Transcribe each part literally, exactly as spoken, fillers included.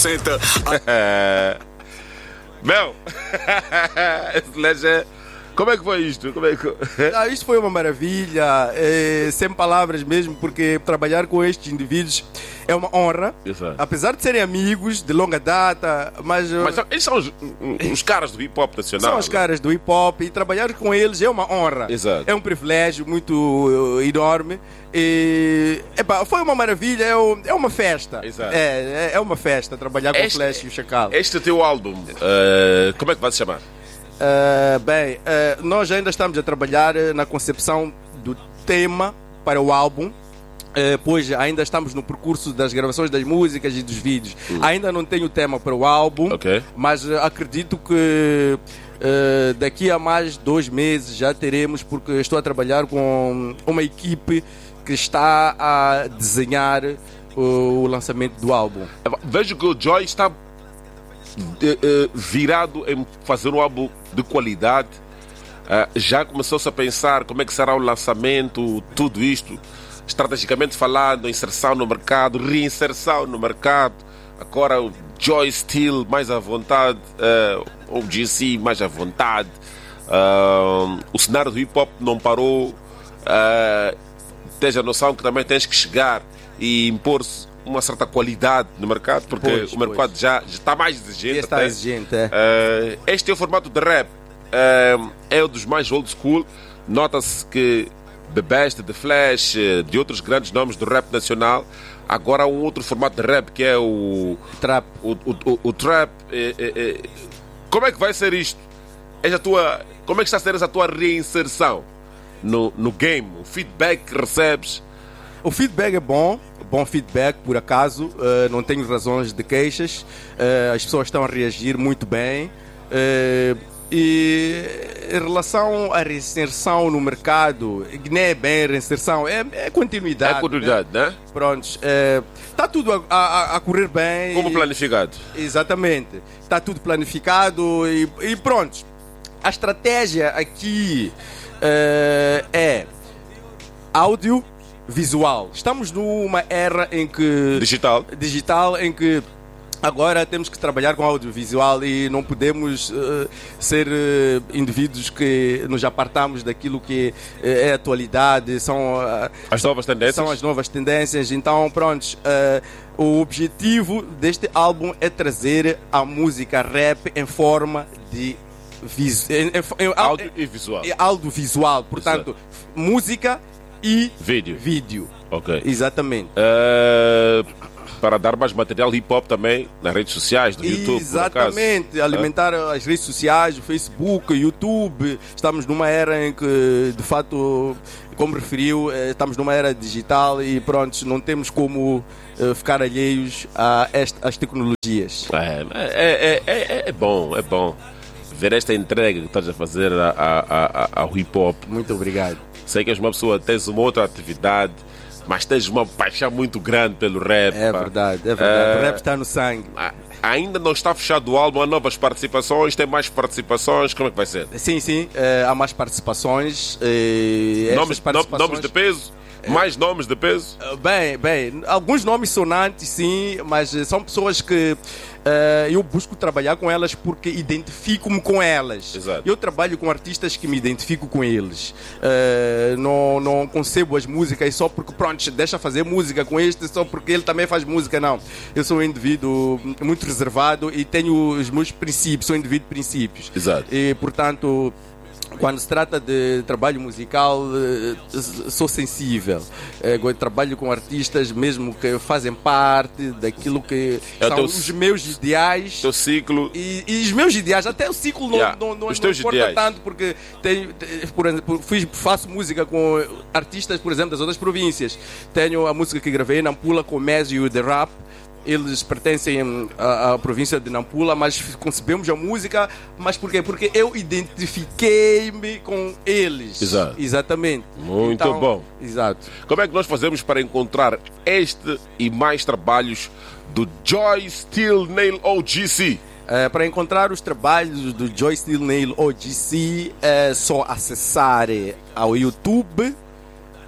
Senta. Meu, Leja, como é que foi isto? Como é que... Ah, isto foi uma maravilha, é, sem palavras mesmo, porque trabalhar com estes indivíduos é uma honra. Exato. Apesar de serem amigos de longa data, mas, Mas são- eles são os, os caras do hip hop nacional. são os caras do hip hop e trabalhar com eles é uma honra. Exato. É um privilégio muito uh, enorme. E, epá, foi uma maravilha, é, o- é uma festa. Exato. É, é, é uma festa trabalhar com Este- o Flash e o Chacal. Este teu álbum, eh, como é que vai se chamar? Uh, bem, uh, nós ainda estamos a trabalhar uh, na concepção do tema para o álbum, uh, pois ainda estamos no percurso das gravações das músicas e dos vídeos. Ainda não tenho o tema para o álbum, Ok. mas uh, acredito que uh, daqui a mais dois meses já teremos, porque estou a trabalhar com uma equipe que está a desenhar uh, o lançamento do álbum. Vejo que o Joy está eh, eh, virado em fazer um álbum de qualidade. Ah, já começou-se a pensar como é que será o lançamento, tudo isto, estrategicamente falando, inserção no mercado, reinserção no mercado. Agora o Joy Steel mais à vontade, ah, o G C mais à vontade. Ah, o cenário do hip hop não parou. Ah, Esteja a noção que também tens que chegar e impor-se uma certa qualidade no mercado, porque Pois, o mercado já, já está mais exigente. Já está até. exigente, é. Eh, este é o formato de rap. Eh, é um dos mais old school. Nota-se que bebeste de Flash, eh, de outros grandes nomes do rap nacional. Agora há um outro formato de rap que é o, Trap. o, o, o- o trap. Eh, eh, eh, como é que vai ser isto? És a tua, como é que está a ser essa tua reinserção no, no game? O feedback que recebes? O feedback é bom, bom feedback, por acaso, eh, não tenho razões de queixas, eh, as pessoas estão a reagir muito bem. eh, e em relação à reinserção no mercado, que não é bem reinserção, é, é continuidade. É continuidade, né? né? Prontos, está tudo a, a- a correr bem. Como e- planificado. Exatamente. Está tudo planificado e, e pronto. A estratégia aqui eh, é áudio, visual. Estamos numa era em que Digital. digital em que agora temos que trabalhar com audiovisual e não podemos eh, ser eh, indivíduos que nos apartamos daquilo que eh, é atualidade, são ah, As novas tendências. são as novas tendências. Então, pronto, eh, o objetivo deste álbum é trazer a música rap em forma de vis... em, em, em, Áudio e visual. em audiovisual. Portanto, música e Vídeo. vídeo. Ok. Exatamente. Eh, para dar mais material hip hop também nas redes sociais, do YouTube. por Exatamente, acaso. alimentar as redes sociais, o Facebook, o YouTube. Estamos numa era em que, de fato, como referiu, eh, estamos numa era digital e pronto, não temos como eh, ficar alheios a estas tecnologias. É, é, é, é, é bom, é bom ver esta entrega que estás a fazer a- a- a- ao hip hop. Muito obrigado. Sei que és uma pessoa, tens uma outra atividade, mas tens uma paixão muito grande pelo rap. É pá. verdade, é verdade. Eh, O rap está no sangue. a- Ainda não está fechado o álbum, há novas participações, tem mais participações, como é que vai ser? Sim, sim, eh, há mais participações. eh, estas Nomes, participações- nomes de peso? Mais nomes de peso? Uh, Bem, bem, alguns nomes sonantes, sim, mas uh, são pessoas que uh, eu busco trabalhar com elas porque identifico-me com elas. Exato. Eu trabalho com artistas que me identifico com eles. Uh, não, não concebo as músicas só porque, pronto, deixa fazer música com este, só porque ele também faz música, não. Eu sou um indivíduo muito reservado e tenho os meus princípios, sou um indivíduo de princípios. Exato. E, portanto, quando se trata de trabalho musical, eh, sou sensível. Eh, Eu trabalho com artistas mesmo que fazem parte daquilo que É o são teu- os meus ideais. Teu ciclo. E, e os meus ideais, até o ciclo não, Yeah, não, não, os não teus importa ideais. tanto, porque tenho, te- por exemplo, fiz, faço música com artistas, por exemplo, das outras províncias. Tenho a música que gravei em Nampula com o Mez e o The Rap. Eles pertencem à, à província de Nampula, mas concebemos a música, mas por quê? Porque eu identifiquei-me com eles. Exato. Exatamente. Muito Então, bom. Exato. Como é que nós fazemos para encontrar este e mais trabalhos do Joy Steel Nail O G C? Eh, para encontrar os trabalhos do Joy Steel Nail O G C, é só acessar ao YouTube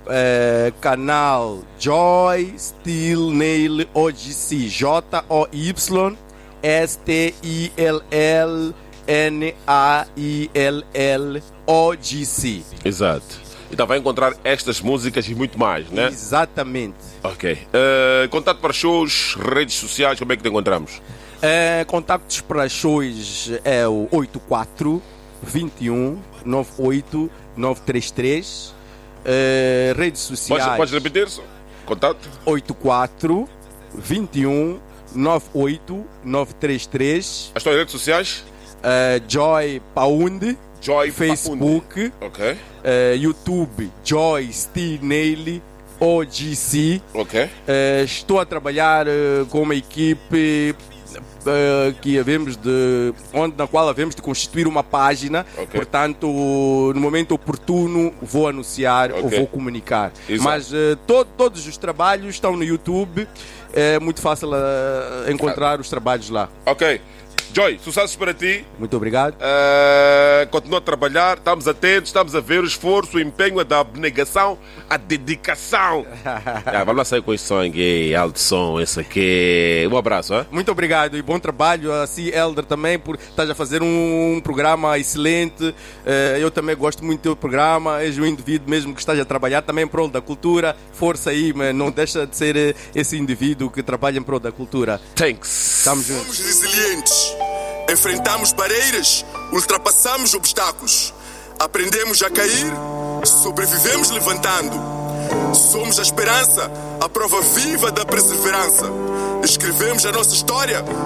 é, canal Joy Still Nail O G C, J O Y S T I L L N A I L L O G C. Exato. Então vai encontrar estas músicas e muito mais, né? Exatamente. Ok. Uh, contato para shows, redes sociais, como é que te encontramos? É, contactos para shows é o oito quatro, vinte e um, noventa e oito, novecentos e trinta e três. É, redes sociais. Pode, pode repetir isso? Contato? oito quatro, vinte e um, noventa e oito, novecentos e trinta e três. As tuas redes sociais? É, Joy Paundi. Joy Facebook. Paundi. Ok. É, YouTube Joy Still Nail O G C. Ok. É, estou a trabalhar é, com uma equipe Uh, que havemos de, onde, na qual havemos de constituir uma página, okay. Portanto, no momento oportuno vou anunciar okay. ou vou comunicar. Exato. Mas uh, to, todos os trabalhos estão no YouTube, é muito fácil uh, encontrar ah. os trabalhos lá. Ok. Joy, sucesso para ti. Muito obrigado. Uh, continua a trabalhar, estamos atentos, estamos a ver o esforço, o empenho, a abnegação, a dedicação. ah, vamos lá sair com esse som aqui, alto som, esse aqui. Um abraço. Hein? Muito obrigado e bom trabalho. Assim, Elder, também, por estás a fazer um, um programa excelente. Uh, eu também gosto muito do teu programa. És um indivíduo mesmo que estás a trabalhar também em prol da cultura. Força aí, mas não deixa de ser esse indivíduo que trabalha em prol da cultura. Thanks. Estamos juntos. Somos resilientes. Enfrentamos barreiras, ultrapassamos obstáculos. Aprendemos a cair, sobrevivemos levantando. Somos a esperança, a prova viva da perseverança. Escrevemos a nossa história